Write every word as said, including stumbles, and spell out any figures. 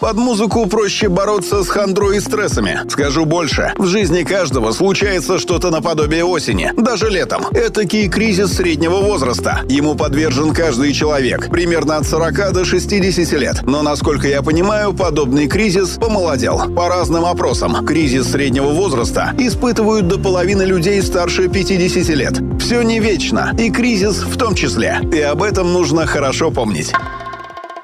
Под музыку проще бороться с хандрой и стрессами. Скажу больше, в жизни каждого случается что-то наподобие осени, даже летом. Этакий кризис среднего возраста. Ему подвержен каждый человек, примерно от сорока до шестидесяти лет. Но, насколько я понимаю, подобный кризис помолодел. По разным опросам, кризис среднего возраста испытывают до половины людей старше пятидесяти лет. Все не вечно, и кризис в том числе. И об этом нужно хорошо помнить.